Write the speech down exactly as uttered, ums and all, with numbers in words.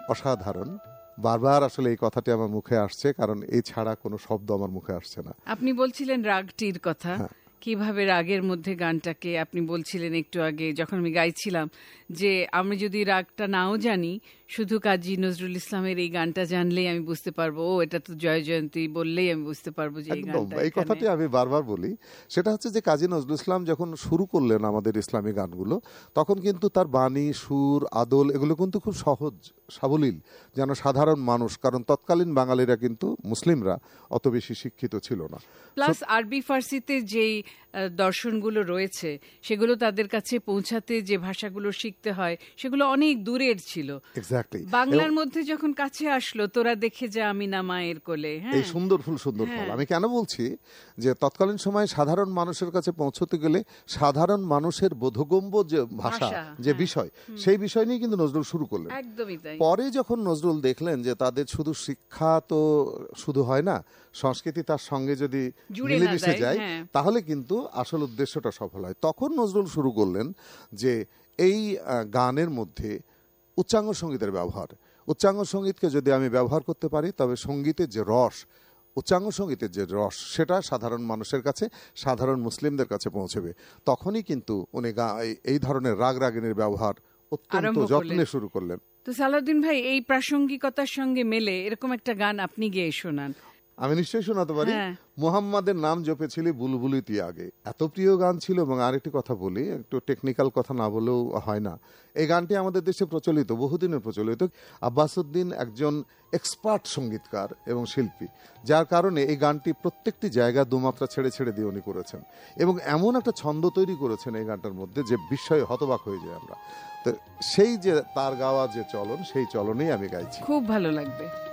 অসাধারণ। বারবার আসলে এই কথাটি আমার মুখে আসছে, কারণ এই ছাড়া কোনো শব্দ আমার মুখে আসছে না। আপনি বলছিলেন রাগটির কথা, কিভাবে রাগের মধ্যে গানটাকে আপনি বলছিলেন একটু আগে যখন আমি গাইছিলাম যে আমি যদি রাগটা নাও জানি, শুধু কাজী নজরুল ইসলামের এই গানটা জানলেই আমি বুঝতে পারবো ও এটা তো জয় জয়ন্তী বললেই আমি বুঝতে পারবো যে এই গানটা। এই কথাটি আমি বারবার বলি, সেটা হচ্ছে যে কাজী নজরুল ইসলাম যখন শুরু করলেন আমাদের ইসলামী গানগুলো, তখন কিন্তু তার বাণী, সুর, আদল এগুলো কিন্তু খুব সহজ সাবলীল, যেন সাধারণ মানুষ, কারণ তৎকালীন বাঙালিরা কিন্তু মুসলিমরা অত বেশি শিক্ষিত ছিল না। প্লাস আরবি ফার্সিতে যেই দর্শনগুলো রয়েছে সেগুলো তাদের কাছে পৌঁছাতে যে ভাষাগুলো শিখতে হয় সেগুলো অনেক দূরের ছিল। এক্স্যাক্টলি। বাংলার মধ্যে যখন কাছে আসলো, তোরা দেখে যা আমি না মায়ের কোলে, এই সুন্দর ফুল সুন্দর ফল। আমি কেন বলছি যে তৎকালীন সময় সাধারণ মানুষের কাছে পৌঁছতে গেলে সাধারণ মানুষের বোধগম্য যে ভাষা, যে বিষয়, সেই বিষয় নিয়ে কিন্তু নজরুল শুরু করলেন। একদমই তাই। পরে যখন নজরুল দেখলেন যে তাদের শুধু শিক্ষা তো শুধু হয় না, সংস্কৃতি তার সঙ্গে যদি মিলেমিশে যায় তাহলে কিন্তু আসল উদ্দেশ্যটা সফল হয়। তখন নজরুল শুরু করলেন যে এই গানের মধ্যে উচ্চাঙ্গ সঙ্গীতের ব্যবহার। উচ্চাঙ্গ সঙ্গীতকে যদি আমি ব্যবহার করতে পারি তবে সঙ্গীতের যে রস, উচ্চাঙ্গ সঙ্গীতের যে রস, সেটা সাধারণ মানুষের কাছে, সাধারণ মুসলিমদের কাছে পৌঁছবে। তখনই কিন্তু উনি এই ধরনের রাগ রাগিনীর ব্যবহার অত্যন্ত যত্নে শুরু করলেন। তো সালাউদ্দিন ভাই, এই প্রাসঙ্গিকতার সঙ্গে মেলে এরকম একটা গান আপনি গেয়ে শোনান। আমি নিশ্চয়ই শোনাতে পারি। মুহাম্মাদের নাম জপেছিলি বুলবুলি তুই আগে, এত প্রিয় গান ছিল। এবং আরেকটি কথা বলি, একটু টেকনিক্যাল কথা না বলেও হয় না, এই গানটি আমাদের দেশে প্রচলিত, বহুদিনের প্রচলিত। আব্বাসউদ্দিন একজন এক্সপার্ট সঙ্গীতকার এবং শিল্পী, যার কারণে এই গানটি প্রত্যেকটি জায়গা দুমাত্রা ছেড়ে ছেড়ে দিয়ে উনি করেছেন এবং এমন একটা ছন্দ তৈরি করেছেন এই গানটার মধ্যে যে বিস্ময়ে হতবাক হয়ে যায় আমরা। তো সেই যে তার গাওয়া যে চলন, সেই চলনেই আমি গাইছি। খুব ভালো লাগবে।